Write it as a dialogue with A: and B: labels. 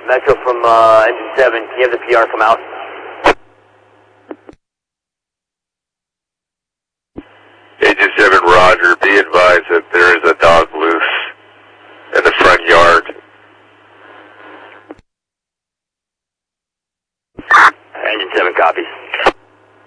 A: Metro from Engine 7, can you have the PR come out?
B: Engine 7, roger. Be advised that there is a dog loose in the front yard.
A: Engine 7, copy.